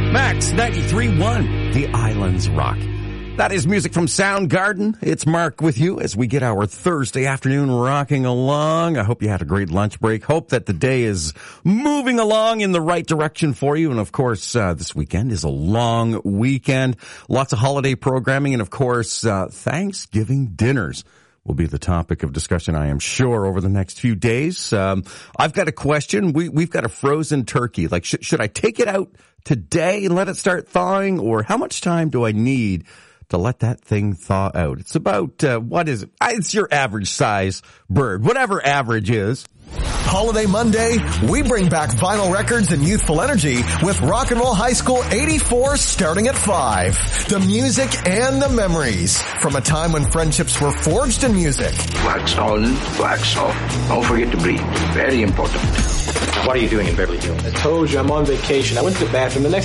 Max 93.1, The Islands Rock. That is music from Soundgarden. It's Mark with you as we get our Thursday afternoon rocking along. I hope you had a great lunch break. Hope that the day is moving along in the right direction for you. And of course, this weekend is a long weekend. Lots of holiday programming and of course, Thanksgiving dinners will be the topic of discussion, I am sure, over the next few days. I've got a question. We've got a frozen turkey. Like, should I take it out today and let it start thawing? Or how much time do I need to let that thing thaw out? It's about, what is it? It's your average size bird, whatever average is. Holiday Monday, we bring back vinyl records and youthful energy with Rock and Roll High School 84 starting at 5. The music and the memories from a time when friendships were forged in music. Wax on, wax off. Don't forget to breathe. Very important. What are you doing in Beverly Hills? I told you I'm on vacation. I went to the bathroom. The next